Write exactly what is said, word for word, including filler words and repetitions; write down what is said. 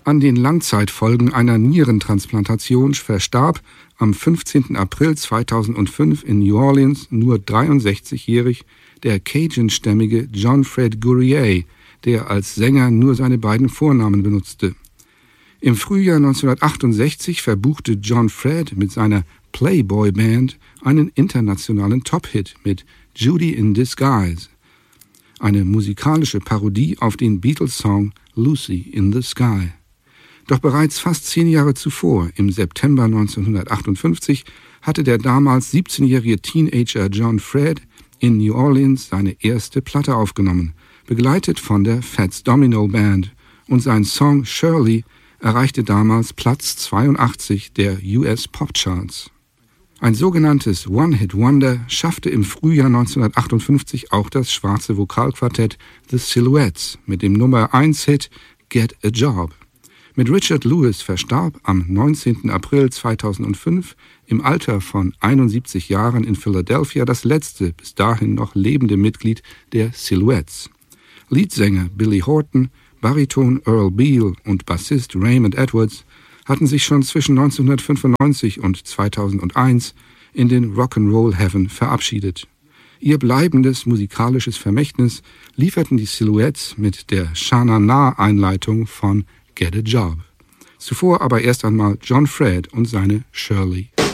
An den Langzeitfolgen einer Nierentransplantation verstarb am fünfzehnten April zweitausendfünf in New Orleans nur dreiundsechzigjährig der Cajun-stämmige John Fred Gurrier, der als Sänger nur seine beiden Vornamen benutzte. Im Frühjahr neunzehnhundertachtundsechzig verbuchte John Fred mit seiner Playboy Band einen internationalen Top-Hit mit Judy in Disguise, eine musikalische Parodie auf den Beatles-Song Lucy in the Sky. Doch bereits fast zehn Jahre zuvor, im September neunzehnhundertachtundfünfzig, hatte der damals siebzehnjährige Teenager John Fred in New Orleans seine erste Platte aufgenommen, begleitet von der Fats Domino Band, und sein Song Shirley erreichte damals Platz zweiundachtzig der U S Popcharts. Ein sogenanntes One-Hit-Wonder schaffte im Frühjahr neunzehnhundertachtundfünfzig auch das schwarze Vokalquartett The Silhouettes mit dem Nummer eins Hit Get a Job. Mit Richard Lewis verstarb am neunzehnten April zweitausendfünf im Alter von einundsiebzig Jahren in Philadelphia das letzte bis dahin noch lebende Mitglied der Silhouettes. Leadsänger Billy Horton, Bariton Earl Beale und Bassist Raymond Edwards hatten sich schon zwischen neunzehnhundertfünfundneunzig und zweitausendeins in den Rock'n'Roll Heaven verabschiedet. Ihr bleibendes musikalisches Vermächtnis lieferten die Silhouettes mit der Sha-Na-Na-Einleitung von Get a Job. Zuvor aber erst einmal John Fred und seine Shirley.